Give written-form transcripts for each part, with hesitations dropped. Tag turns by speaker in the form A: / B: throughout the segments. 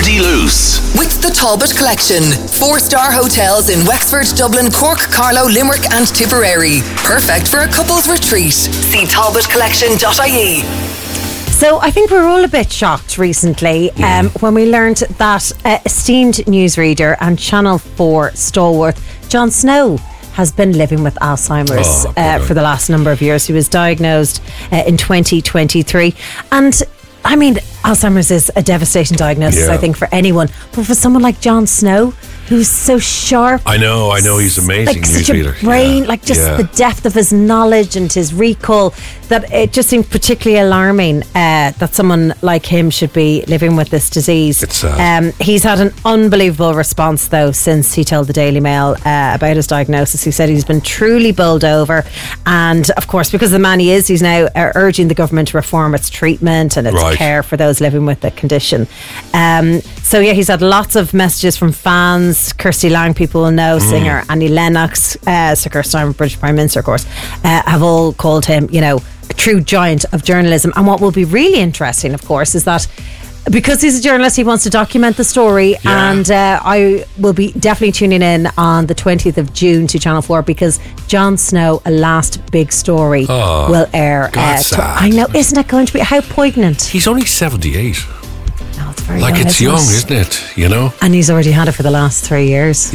A: Celebrity Loose.
B: With the Talbot Collection. 4-star hotels in Wexford, Dublin, Cork, Carlow, Limerick and Tipperary. Perfect for a couple's retreat. See talbotcollection.ie.
C: So I think we were all a bit shocked recently when we learned that esteemed newsreader and Channel 4 stalwart Jon Snow has been living with Alzheimer's for the last number of years. He was diagnosed in 2023. And I mean, Alzheimer's is a devastating diagnosis, I think, for anyone. But for someone like Jon Snow, who's so sharp.
D: I know, he's amazing newsreader.
C: Such a brain, the depth of his knowledge and his recall, that it just seemed particularly alarming that someone like him should be living with this disease.
D: It's sad.
C: He's had an unbelievable response, though, since he told the Daily Mail about his diagnosis. He said he's been truly bowled over. And, of course, because of the man he is, he's now urging the government to reform its treatment and its care for those living with the condition. He's had lots of messages from fans. Kirsty Lang, people will know, singer Annie Lennox, Sir Keir Starmer, British Prime Minister, of course, have all called him, a true giant of journalism. And what will be really interesting, of course, is that because he's a journalist, he wants to document the story, and I will be definitely tuning in on the 20th of June to Channel 4, because Jon Snow, A Last Big Story, will air. I know, isn't it going to be? How poignant.
D: He's only 78.
C: It's very
D: young, it's young, isn't it?
C: And he's already had it for the last 3 years.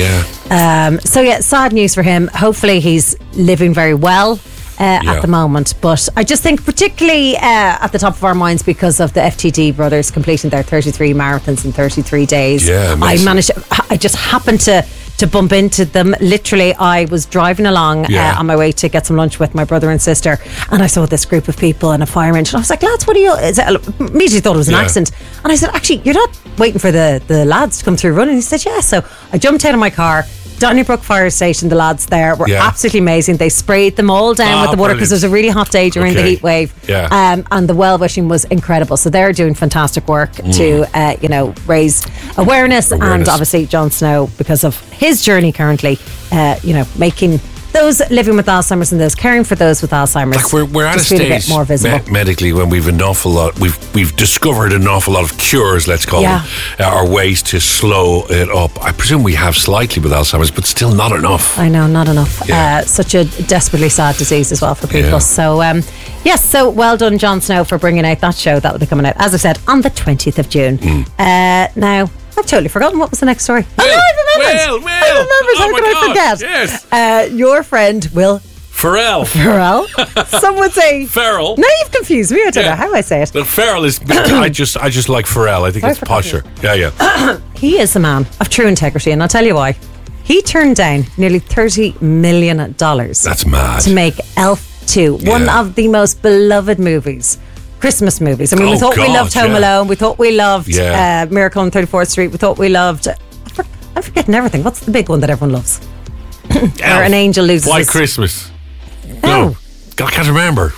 C: Sad news for him. Hopefully he's living very well at the moment, but I just think particularly at the top of our minds because of the FTD brothers completing their 33 marathons in 33 days. I just happened to bump into them. Literally, I was driving along on my way to get some lunch with my brother and sister, and I saw this group of people in a fire engine. I was like, lads, what are you? Immediately thought it was an accident. And I said, actually, you're not waiting for the lads to come through running? He said, yeah. So I jumped out of my car. Donnybrook Fire Station, the lads there were absolutely amazing. They sprayed them all down with the water because it was a really hot day during the heat wave. And the well-wishing was incredible. So they're doing fantastic work to raise awareness. And obviously Jon Snow, because of his journey currently, making those living with Alzheimer's and those caring for those with Alzheimer's,
D: we're at a stage
C: a bit more visible.
D: Medically when we've discovered an awful lot of cures, let's call them, or ways to slow it up. I presume we have slightly with Alzheimer's, but still not enough.
C: I know, not enough. Such a desperately sad disease as well for people. So so well done, Jon Snow, for bringing out that show. That will be coming out, as I said, on the 20th of June. Now I've totally forgotten what was the next story.
D: I remembered.
C: How could I forget?
D: Yes.
C: Your friend Will
D: Ferrell.
C: Some would say
D: Ferrell.
C: Now you've confused me. I don't know how I say it.
D: But Ferrell is. I just like Ferrell. I think it's posher.
C: He is a man of true integrity, and I'll tell you why. He turned down nearly $30 million.
D: That's mad.
C: To make Elf 2, one of the most beloved movies. Christmas movies. I mean, we thought we loved Home Alone. We thought we loved Miracle on 34th Street. We thought we loved... I'm forgetting everything. What's the big one that everyone loves? Where an angel loses
D: White Christmas. No. I can't remember.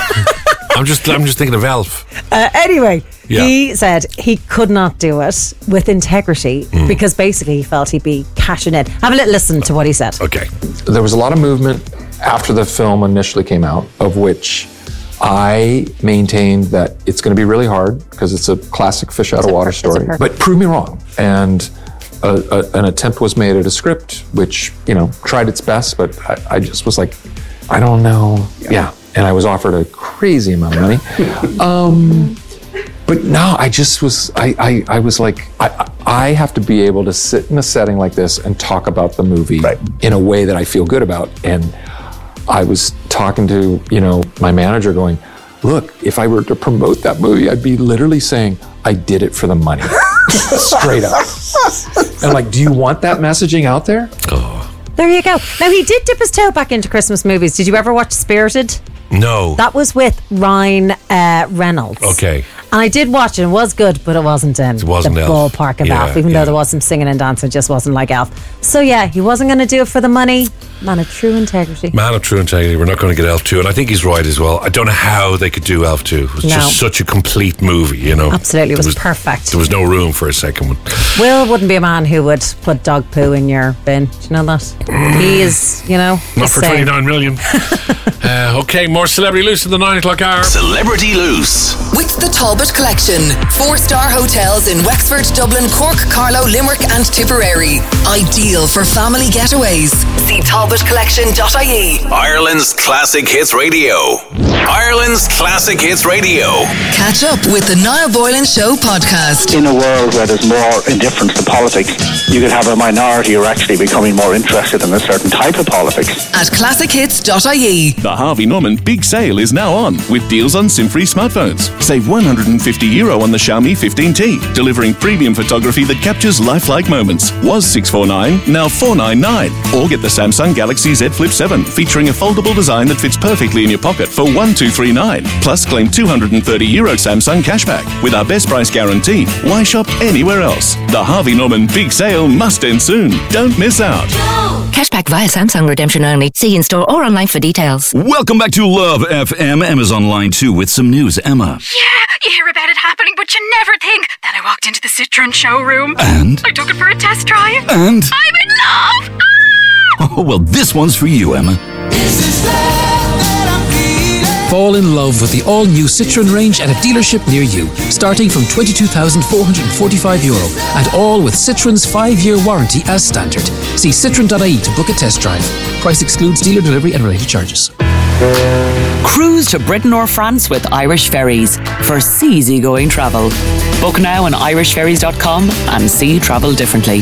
D: I'm just thinking of Elf.
C: Anyway, he said he could not do it with integrity because basically he felt he'd be cashing in. Have a little listen to what he said.
D: Okay.
E: There was a lot of movement after the film initially came out, of which I maintained that it's going to be really hard because it's a classic fish out of water story. But prove me wrong. And an attempt was made at a script, which, tried its best, but I just was like, I don't know. And I was offered a crazy amount of money. But no, I just was, I was like, I have to be able to sit in a setting like this and talk about the movie in a way that I feel good about. And I was talking to, my manager going, look, if I were to promote that movie, I'd be literally saying, I did it for the money. Straight up. And I'm like, do you want that messaging out there?
C: There you go. Now, he did dip his toe back into Christmas movies. Did you ever watch Spirited?
D: No.
C: That was with Ryan Reynolds.
D: Okay.
C: And I did watch it. It was good, but it wasn't in the ballpark of Elf. Even though there was some singing and dancing, it just wasn't like Elf. So he wasn't going to do it for the money. Man of true integrity.
D: Man of true integrity. We're not going to get Elf 2. And I think he's right as well. I don't know how they could do Elf 2. It was just such a complete movie,
C: Absolutely. It was perfect.
D: There was no room for a second one.
C: Will wouldn't be a man who would put dog poo in your bin. Do you know that? He is,
D: Not for 29 million. Okay, more Celebrity Loose at the 9 o'clock hour.
A: Celebrity Loose.
B: With the Talbot Talbot Collection. 4-star hotels in Wexford, Dublin, Cork, Carlow, Limerick and Tipperary. Ideal for family getaways. See talbotcollection.ie.
A: Ireland's Classic Hits Radio. Ireland's Classic Hits Radio.
B: Catch up with the Niall Boylan Show podcast.
F: In a world where there's more indifference to politics, you could have a minority who are actually becoming more interested in a certain type of politics.
B: At classichits.ie.
G: The Harvey Norman Big Sale is now on with deals on SIM-free smartphones. Save €150 on the Xiaomi 15T, delivering premium photography that captures lifelike moments. Was $649, now $499. Or get the Samsung Galaxy Z Flip 7, featuring a foldable design that fits perfectly in your pocket for $1,239. Plus, claim €230 Samsung cashback with our best price guarantee. Why shop anywhere else? The Harvey Norman Big Sale must end soon. Don't miss out.
H: Cashback via Samsung redemption only. See in store or online for details.
I: Welcome back to Love FM. Emma's on line 2 with some news. Emma.
J: Yeah, you hear about it happening, but you never think. Then I walked into the Citroen showroom.
I: And?
J: I took it for a test drive.
I: And?
J: I'm in love!
I: Oh, well, this one's for you, Emma.
K: Fall in love with the all-new Citroen range at a dealership near you, starting from €22,445, and all with Citroen's 5-year warranty as standard. See citroen.ie to book a test drive. Price excludes dealer delivery and related charges.
L: Cruise to Britain or France with Irish Ferries for seasygoing travel. Book now on irishferries.com and see travel differently.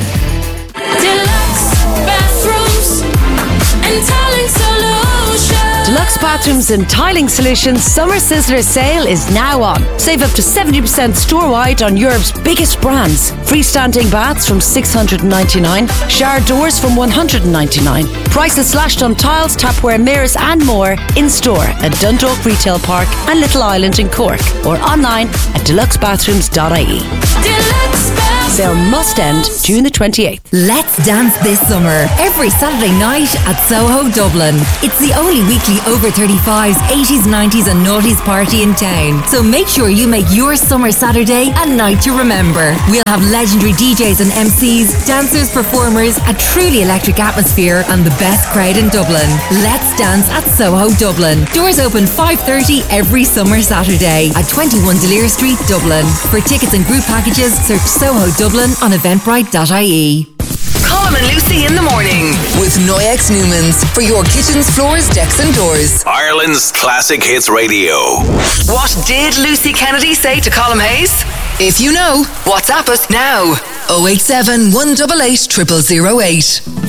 M: Deluxe Bathrooms and Tiling Solutions Summer Sizzler sale is now on. Save up to 70% store-wide on Europe's biggest brands. Freestanding baths from $699, shower doors from $199. Prices slashed on tiles, tapware, mirrors and more in-store at Dundalk Retail Park and Little Island in Cork, or online at deluxebathrooms.ie. Sale must end June the 28th.
N: Let's dance this summer, every Saturday night at Soho, Dublin. It's the only weekly over 35s, 80s, 90s and noughties party in town. So make sure you make your summer Saturday a night to remember. We'll have legendary DJs and MCs, dancers, performers, a truly electric atmosphere and the best crowd in Dublin. Let's dance at Soho, Dublin. Doors open 5:30 every summer Saturday at 21 Delir Street, Dublin. For tickets and group packages, search Soho Dublin on eventbrite.ie.
B: Colm and Lucy in the morning with Noyex Newmans for your kitchens, floors, decks and doors.
A: Ireland's Classic Hits Radio.
B: What did Lucy Kennedy say to Colm Hayes? If you know, WhatsApp us now. 087 188 0008.